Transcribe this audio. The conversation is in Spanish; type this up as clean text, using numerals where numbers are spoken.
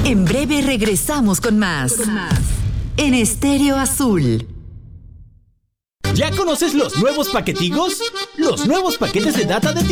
En breve regresamos con más. En Estéreo Azul. ¿Ya conoces los nuevos paquetigos? Los nuevos paquetes de data de